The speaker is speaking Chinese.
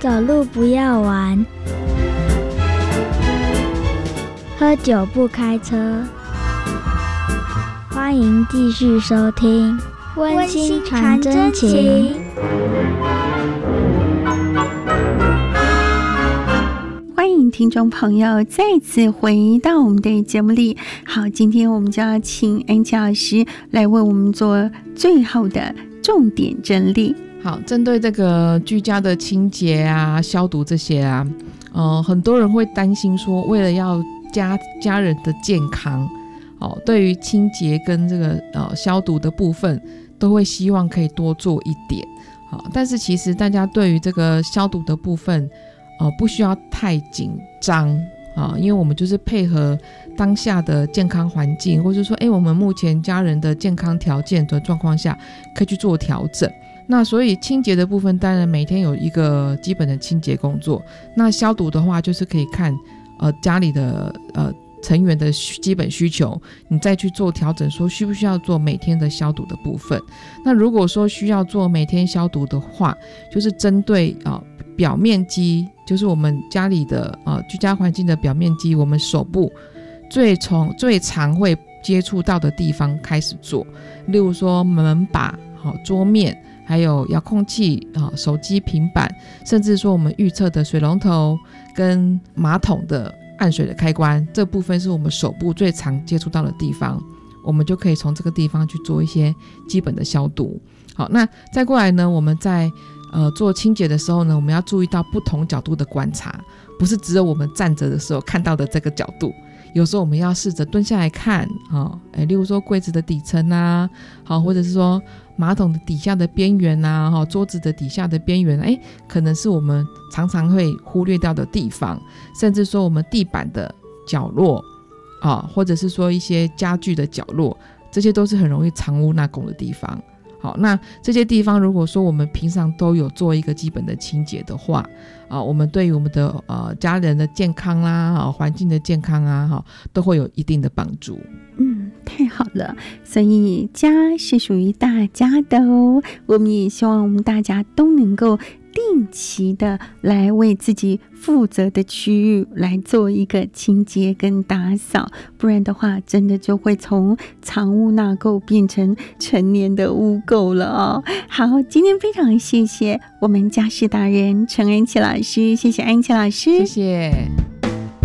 走路不要玩，喝酒不开车。欢迎继续收听温馨传真情。 欢迎听众朋友再次回到我们的节目里。好，今天我们就要请安琪老师来为我们做最后的重点整理。 好，针对这个居家的清洁啊、消毒这些啊，很多人会担心说，为了要家人的健康，对于清洁跟这个消毒的部分，都会希望可以多做一点。但是其实大家对于这个消毒的部分，不需要太紧张因为我们就是配合当下的健康环境，或者说我们目前家人的健康条件的状况下，可以去做调整。那所以清洁的部分，当然每天有一个基本的清洁工作。那消毒的话，就是可以看家里的成员的基本需求，你再去做调整，说需不需要做每天的消毒的部分。那如果说需要做每天消毒的话，就是针对表面积，就是我们家里的居家环境的表面积，我们手部最常会接触到的地方开始做，例如说门把、桌面，还有遥控器、手机、平板，甚至说我们预测的水龙头跟马桶的按水的开关，这部分是我们手部最常接触到的地方，我们就可以从这个地方去做一些基本的消毒。好，那再过来呢，我们在做清洁的时候呢，我们要注意到不同角度的观察，不是只有我们站着的时候看到的这个角度，有时候我们要试着蹲下来看例如说柜子的底层啊，或者是说马桶的底下的边缘啊，桌子的底下的边缘，可能是我们常常会忽略掉的地方，甚至说我们地板的角落或者是说一些家具的角落，这些都是很容易藏污纳垢的地方。好，那这些地方如果说我们平常都有做一个基本的清洁的话我们对于我们的家人的健康啦环境的健康啊都会有一定的帮助。 太好了，所以家是属于大家的哦，我们也希望我们大家都能够定期的来为自己负责的区域来做一个清洁跟打扫，不然的话真的就会从藏污纳垢变成成年的污垢了哦。好，今天非常谢谢我们家事达人陈安琪老师，谢谢安琪老师， 谢谢。